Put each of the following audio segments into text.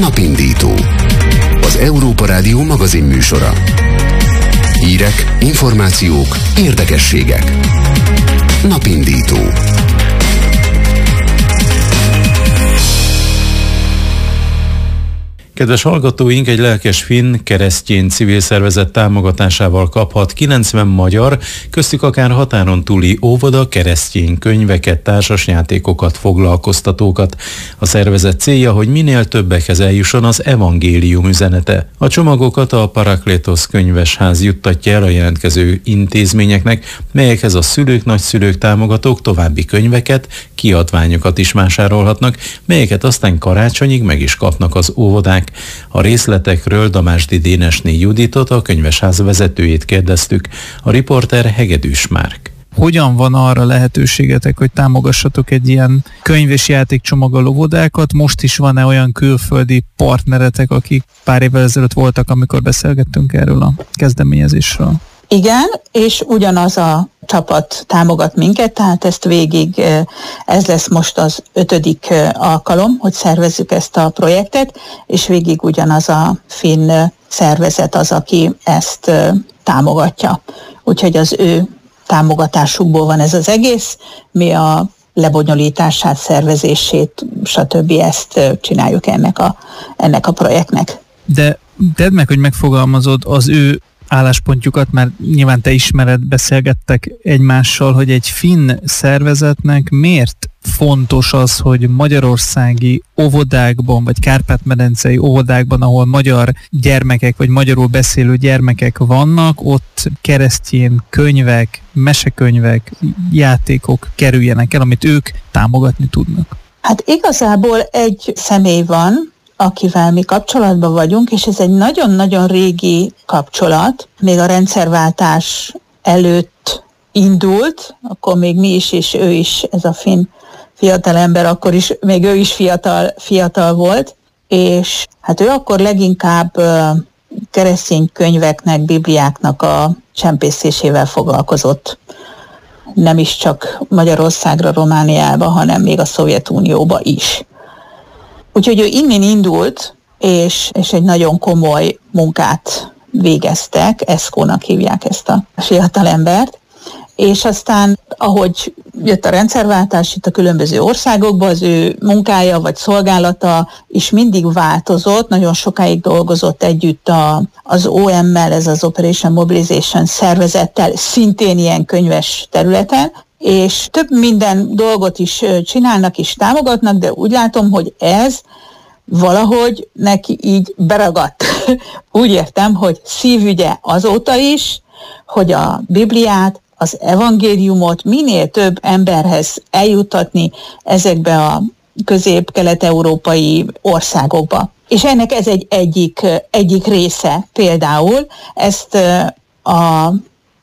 Napindító. Az Európa Rádió magazin műsora. Hírek, információk, érdekességek. Napindító. Kedves hallgatóink, egy lelkes finn keresztény civil szervezet támogatásával kaphat 90 magyar, köztük akár határon túli óvoda, keresztény könyveket, társasjátékokat, foglalkoztatókat. A szervezet célja, hogy minél többekhez eljusson az evangélium üzenete. A csomagokat a Paraklétosz könyvesház juttatja el a jelentkező intézményeknek, melyekhez a szülők, nagyszülők, támogatók további könyveket, kiadványokat is vásárolhatnak, melyeket aztán karácsonyig meg is kapnak az óvodák. A részletekről Damásdi Dénesné Juditot, a könyvesház vezetőjét kérdeztük. A riporter Hegedűs Márk. Hogyan van arra lehetőségetek, hogy támogassatok egy ilyen könyv- és játékcsomaggal óvodákat? Most is van-e olyan külföldi partneretek, akik pár évvel ezelőtt voltak, amikor beszélgettünk erről a kezdeményezésről? Igen, és ugyanaz a csapat támogat minket, tehát ezt végig, ez lesz most az 5. alkalom, hogy szervezzük ezt a projektet, és végig ugyanaz a finn szervezet az, aki ezt támogatja. Úgyhogy az ő támogatásukból van ez az egész, mi a lebonyolítását, szervezését, stb. Ezt csináljuk ennek a projektnek. De tedd meg, hogy megfogalmazod az ő álláspontjukat, mert nyilván te ismered, beszélgettek egymással, hogy egy finn szervezetnek miért fontos az, hogy magyarországi óvodákban, vagy kárpát-medencei óvodákban, ahol magyar gyermekek, vagy magyarul beszélő gyermekek vannak, ott keresztény könyvek, mesekönyvek, játékok kerüljenek el, amit ők támogatni tudnak. Hát igazából egy személy van, akivel mi kapcsolatban vagyunk, és ez egy nagyon-nagyon régi kapcsolat. Még a rendszerváltás előtt indult, akkor még mi is, és ő is, ez a finn fiatalember, akkor is, még ő is fiatal volt, és hát ő akkor leginkább keresztény könyveknek, bibliáknak a csempészésével foglalkozott. Nem is csak Magyarországra, Romániába, hanem még a Szovjetunióba is. Úgyhogy ő innen indult, és egy nagyon komoly munkát végeztek, ESCO-nak hívják ezt a fiatalembert, és aztán, ahogy jött a rendszerváltás itt a különböző országokban, az ő munkája vagy szolgálata is mindig változott, nagyon sokáig dolgozott együtt az OM-mel, ez az Operation Mobilization szervezettel, szintén ilyen könyves területen, és több minden dolgot is csinálnak és támogatnak, de úgy látom, hogy ez valahogy neki így beragadt. Úgy értem, hogy szívügye azóta is, hogy a Bibliát, az evangéliumot minél több emberhez eljuttatni ezekbe a közép-kelet-európai országokba. És ennek ez egyik része például, ezt a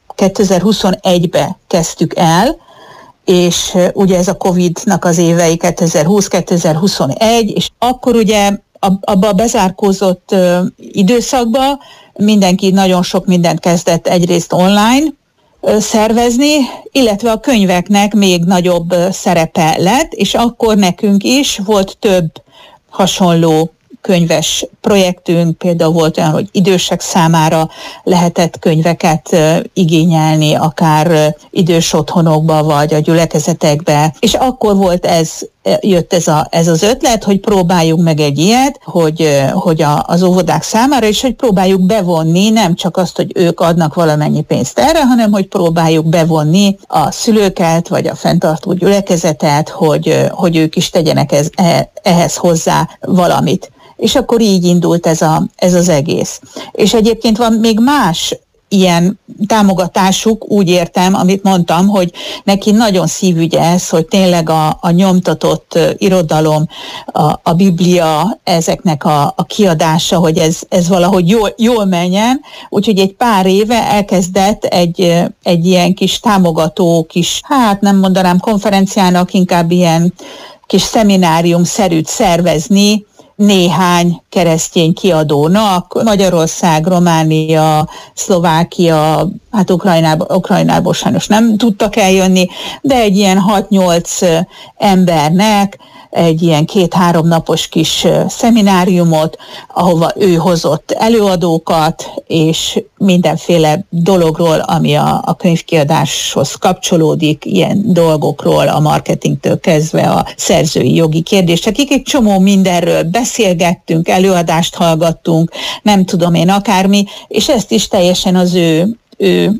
2021-ben kezdtük el, és ugye ez a Covid-nak az évei 2020-2021, és akkor ugye abba a bezárkózott időszakban mindenki nagyon sok mindent kezdett egyrészt online szervezni, illetve a könyveknek még nagyobb szerepe lett, és akkor nekünk is volt több hasonló könyves projektünk, például volt olyan, hogy idősek számára lehetett könyveket igényelni, akár idős otthonokba, vagy a gyülekezetekbe, és akkor volt jött ez az ötlet, hogy próbáljuk meg egy ilyet, hogy az óvodák számára, és hogy próbáljuk bevonni nem csak azt, hogy ők adnak valamennyi pénzt erre, hanem hogy próbáljuk bevonni a szülőket, vagy a fenntartó gyülekezetet, hogy ők is tegyenek ehhez hozzá valamit. És akkor így indult ez az egész. És egyébként van még más ilyen támogatásuk, úgy értem, amit mondtam, hogy neki nagyon szívügye ez, hogy tényleg a nyomtatott irodalom, a Biblia, ezeknek a kiadása, hogy ez valahogy jól menjen, úgyhogy egy pár éve elkezdett egy ilyen kis támogató, hát nem mondanám konferenciának, inkább ilyen kis szeminárium-szerűt szervezni, néhány keresztény kiadónak, Magyarország, Románia, Szlovákia, hát Ukrajnából sajnos nem tudtak eljönni, de egy ilyen 6-8 embernek egy ilyen 2-3 napos kis szemináriumot, ahova ő hozott előadókat, és mindenféle dologról, ami a könyvkiadáshoz kapcsolódik, ilyen dolgokról, a marketingtől kezdve a szerzői jogi kérdésekig, egy csomó mindenről beszélgettünk, előadást hallgattunk, nem tudom én akármi, és ezt is teljesen az ő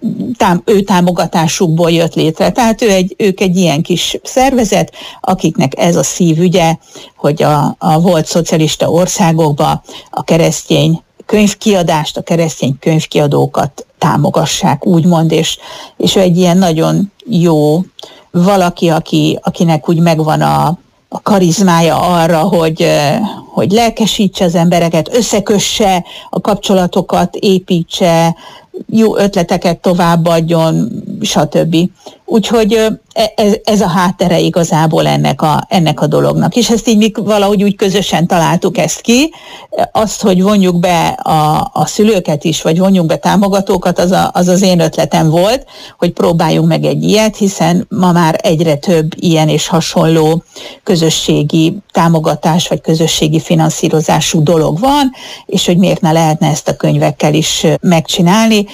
támogatásukból jött létre. Tehát ők egy ilyen kis szervezet, akiknek ez a szívügye, hogy a volt szocialista országokban a keresztény könyvkiadást, a keresztény könyvkiadókat támogassák, úgymond, és ő egy ilyen nagyon jó valaki, akinek úgy megvan a karizmája arra, hogy lelkesítse az embereket, összekösse a kapcsolatokat, építse, jó ötleteket továbbadjon, stb. Úgyhogy ez a háttere igazából ennek a dolognak. És ezt így mi valahogy úgy közösen találtuk ezt ki. Azt, hogy vonjuk be a szülőket is, vagy vonjunk be támogatókat, az én ötletem volt, hogy próbáljunk meg egy ilyet, hiszen ma már egyre több ilyen és hasonló közösségi támogatás, vagy közösségi finanszírozású dolog van, és hogy miért ne lehetne ezt a könyvekkel is megcsinálni,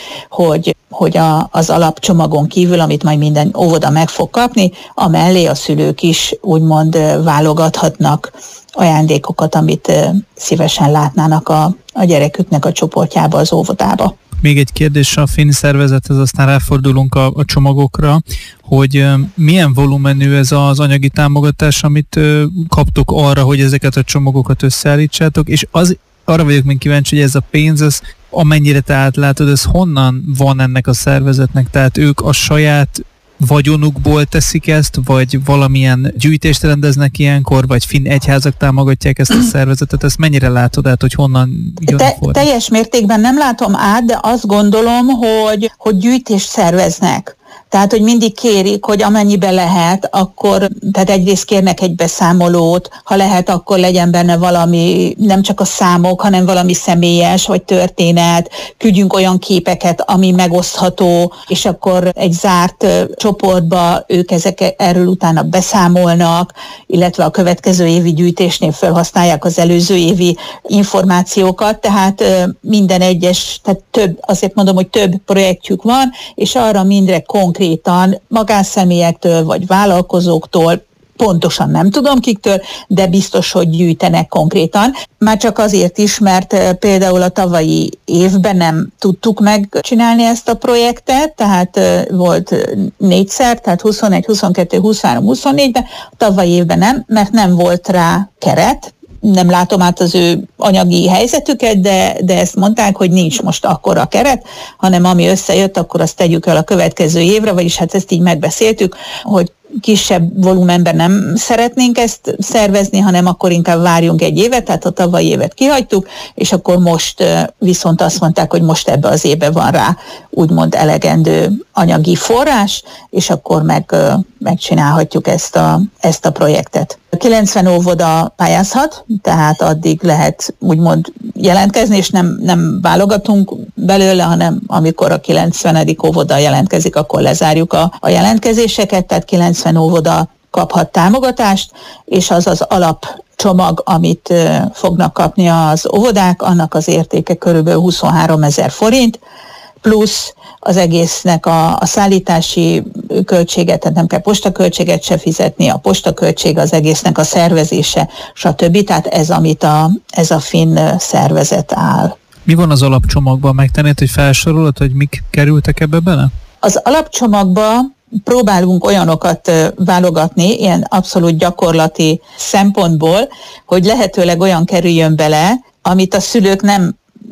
hogy az alapcsomagon kívül, amit majd minden óvoda meg fog kapni, amellé a szülők is úgymond válogathatnak ajándékokat, amit szívesen látnának a gyereküknek a csoportjába, az óvodába. Még egy kérdés a finn szervezethez, aztán ráfordulunk a csomagokra, hogy milyen volumenű ez az anyagi támogatás, amit kaptok arra, hogy ezeket a csomagokat összeállítsátok, és arra vagyok még kíváncsi, hogy ez a pénz, ez amennyire te átlátod, ez honnan van ennek a szervezetnek? Tehát ők a saját vagyonukból teszik ezt, vagy valamilyen gyűjtést rendeznek ilyenkor, vagy finn egyházak támogatják ezt a szervezetet? Ezt mennyire látod át, hogy honnan jön a forrás? Teljes mértékben nem látom át, de azt gondolom, hogy gyűjtést szerveznek. Tehát, hogy mindig kérik, hogy amennyiben lehet, akkor, tehát egyrészt kérnek egy beszámolót, ha lehet, akkor legyen benne valami, nem csak a számok, hanem valami személyes, vagy történet, küldjünk olyan képeket, ami megosztható, és akkor egy zárt csoportba ők erről utána beszámolnak, illetve a következő évi gyűjtésnél felhasználják az előző évi információkat, tehát minden egyes, tehát azért mondom, hogy több projektjük van, és arra mindre konkrétan magánszemélyektől vagy vállalkozóktól, pontosan nem tudom kiktől, de biztos, hogy gyűjtenek konkrétan. Már csak azért is, mert például a tavalyi évben nem tudtuk megcsinálni ezt a projektet, tehát volt 4-szer, tehát 21, 22, 23, 24-ben, a tavalyi évben nem, mert nem volt rá keret. Nem látom át az ő anyagi helyzetüket, de ezt mondták, hogy nincs most akkora keret, hanem ami összejött, akkor azt tegyük el a következő évre, vagyis hát ezt így megbeszéltük, hogy kisebb volumenben nem szeretnénk ezt szervezni, hanem akkor inkább várjunk egy évet, tehát a tavalyi évet kihagytuk, és akkor most viszont azt mondták, hogy most ebbe az évben van rá úgymond elegendő anyagi forrás, és akkor megcsinálhatjuk ezt a projektet. 90 óvoda pályázhat, tehát addig lehet úgymond jelentkezni, és nem válogatunk belőle, hanem amikor a 90. óvoda jelentkezik, akkor lezárjuk a jelentkezéseket, tehát 90 óvoda kaphat támogatást, és az az alapcsomag, amit fognak kapni az óvodák, annak az értéke körülbelül 23 000 forint, plusz az egésznek a szállítási költséget, tehát nem kell postaköltséget se fizetni, a postaköltség az egésznek a szervezése, stb. Tehát ez, amit ez a finn szervezet áll. Mi van az alapcsomagban? Megtennéd, hogy felsorolod, hogy mik kerültek ebbe bele? Az alapcsomagban próbálunk olyanokat válogatni, ilyen abszolút gyakorlati szempontból, hogy lehetőleg olyan kerüljön bele, amit a szülők nem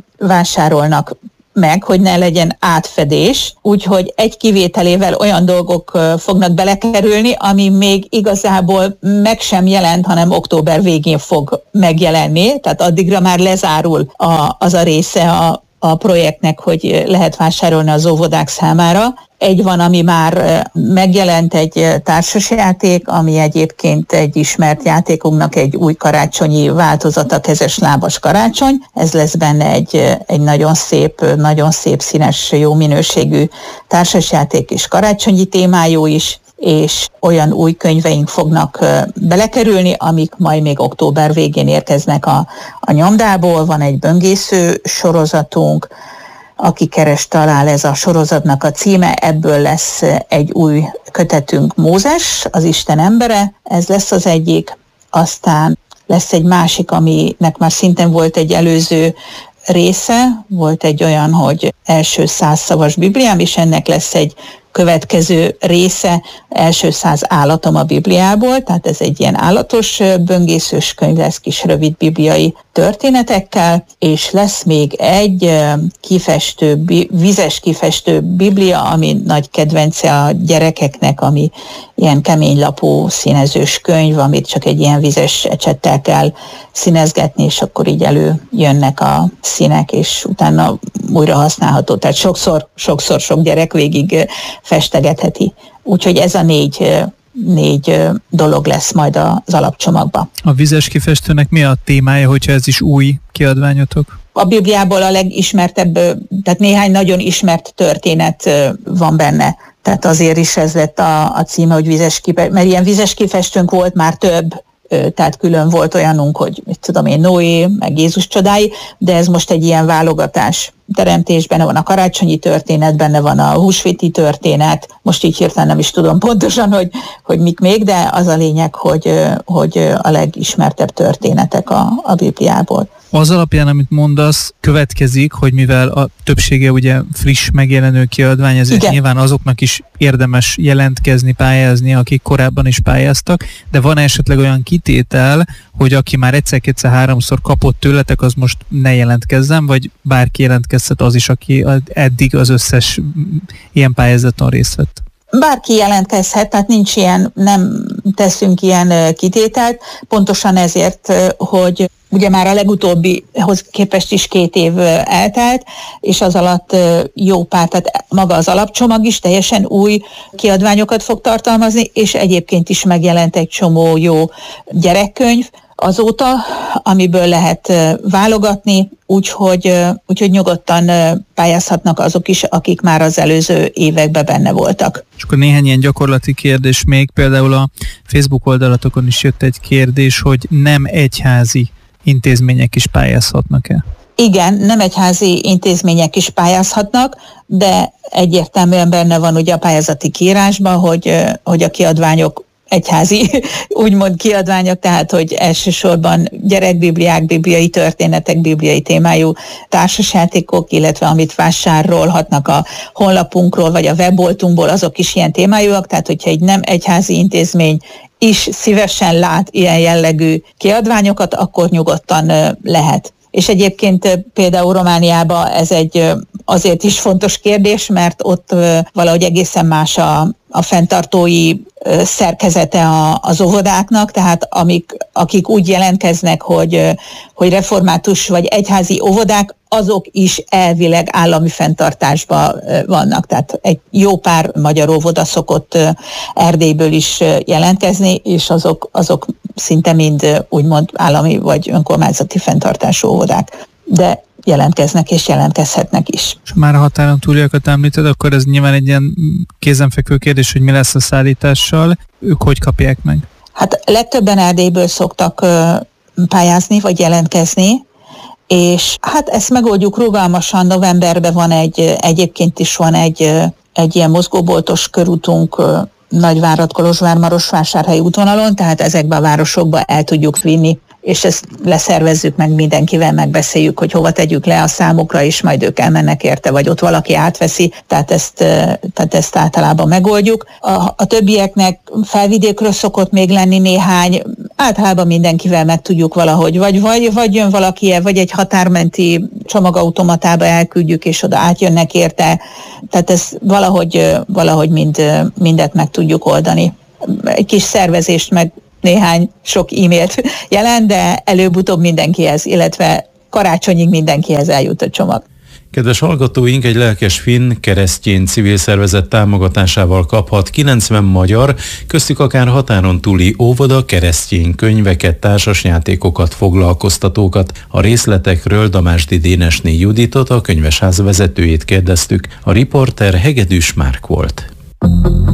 vásárolnak meg, hogy ne legyen átfedés, úgyhogy egy kivételével olyan dolgok fognak belekerülni, ami még igazából meg sem jelent, hanem október végén fog megjelenni, tehát addigra már lezárul az a része a projektnek, hogy lehet vásárolni az óvodák számára. Egy van, ami már megjelent, egy társasjáték, ami egyébként egy ismert játékunknak egy új karácsonyi változata, kezes lábas karácsony. Ez lesz benne egy nagyon szép, színes, jó minőségű társasjáték és karácsonyi témájú is. és olyan új könyveink fognak belekerülni, amik majd még október végén érkeznek a nyomdából. Van egy böngésző sorozatunk, Aki keres, talál, ez a sorozatnak a címe, ebből lesz egy új kötetünk, Mózes, az Isten embere, ez lesz az egyik, aztán lesz egy másik, aminek már szintén volt egy előző része, volt egy olyan, hogy első 100 szavas Bibliám, és ennek lesz egy következő része, első 100 állatom a Bibliából, tehát ez egy ilyen állatos böngészős könyv lesz, kis rövid bibliai történetekkel, és lesz még egy vizes kifestő Biblia, ami nagy kedvence a gyerekeknek, ami ilyen keménylapú színezős könyv, amit csak egy ilyen vizes ecsettel kell színezgetni, és akkor így előjönnek a színek, és utána újra használható. Tehát sokszor sok gyerek végig festegetheti. Úgyhogy ez a négy dolog lesz majd az alapcsomagban. A vizes kifestőnek mi a témája, hogyha ez is új kiadványotok? A Bibliából a legismertebb, tehát néhány nagyon ismert történet van benne. Tehát azért is ez lett a címe, hogy vizes kifestő, mert ilyen vizes kifestőnk volt már több, tehát külön volt olyanunk, hogy Noé, meg Jézus csodái, de ez most egy ilyen válogatás. Teremtés, benne van a karácsonyi történet, benne van a húsvéti történet, most így hirtelen nem is tudom pontosan, hogy mik még, de az a lényeg, hogy a legismertebb történetek a Bibliából. Az alapján, amit mondasz, következik, hogy mivel a többsége ugye friss megjelenő kiadvány, ezért igen, nyilván azoknak is érdemes jelentkezni, pályázni, akik korábban is pályáztak, de van esetleg olyan kitétel, hogy aki már egyszer-kétszer 3-szor kapott tőletek, az most ne jelentkezzen, vagy bárki jelentkezhet, az is, aki eddig az összes ilyen pályázaton részt vett? Bárki jelentkezhet, tehát nincs ilyen, nem teszünk ilyen kitételt, pontosan ezért, hogy ugye már a legutóbbihoz képest is 2 év eltelt, és az alatt jó pár, tehát maga az alapcsomag is teljesen új kiadványokat fog tartalmazni, és egyébként is megjelent egy csomó jó gyerekkönyv azóta, amiből lehet válogatni, úgyhogy nyugodtan pályázhatnak azok is, akik már az előző években benne voltak. És akkor néhány ilyen gyakorlati kérdés még, például a Facebook oldalatokon is jött egy kérdés, hogy nem egyházi intézmények is pályázhatnak-e? Igen, nem egyházi intézmények is pályázhatnak, de egyértelműen benne van ugye a pályázati kiírásban, hogy a kiadványok egyházi, úgymond kiadványok, tehát hogy elsősorban gyerekbibliák, bibliai történetek, bibliai témájú társasjátékok, illetve amit vásárolhatnak a honlapunkról, vagy a weboltunkból, azok is ilyen témájúak, tehát hogyha egy nem egyházi intézmény is szívesen lát ilyen jellegű kiadványokat, akkor nyugodtan lehet. És egyébként például Romániában ez egy azért is fontos kérdés, mert ott valahogy egészen más a fenntartói szerkezete az óvodáknak, tehát akik úgy jelentkeznek, hogy református vagy egyházi óvodák, azok is elvileg állami fenntartásban vannak. Tehát egy jó pár magyar óvoda szokott Erdélyből is jelentkezni, és azok szinte mind úgymond állami vagy önkormányzati fenntartású óvodák. De jelentkeznek és jelentkezhetnek is. És már a határon túliakat említed, akkor ez nyilván egy ilyen kézenfekvő kérdés, hogy mi lesz a szállítással. Ők hogy kapják meg? Hát legtöbben Erdélyből szoktak pályázni vagy jelentkezni, és hát ezt megoldjuk rugalmasan. Novemberben egyébként is van egy ilyen mozgóboltos körútunk Nagyvárad, Kolozsvár, Marosvásárhelyi útvonalon, tehát ezekbe a városokba el tudjuk vinni, és ezt leszervezzük meg, mindenkivel megbeszéljük, hogy hova tegyük le a számukra, és majd ők elmennek érte, vagy ott valaki átveszi, tehát ezt általában megoldjuk. A többieknek felvidékről szokott még lenni néhány, általában mindenkivel meg tudjuk valahogy, vagy jön valaki, vagy egy határmenti csomagautomatába elküldjük, és oda átjönnek érte, tehát ez valahogy mindet meg tudjuk oldani. Egy kis szervezést meg néhány sok e-mailt jelent, de előbb-utóbb mindenkihez, illetve karácsonyig mindenkihez eljut a csomag. Kedves hallgatóink, egy lelkes finn keresztény civil szervezet támogatásával kaphat 90 magyar, köztük akár határon túli óvoda, keresztény könyveket, társasjátékokat, foglalkoztatókat. A részletekről Damásdi Dénesné Juditot, a könyvesház vezetőjét kérdeztük. A riporter Hegedűs Márk volt.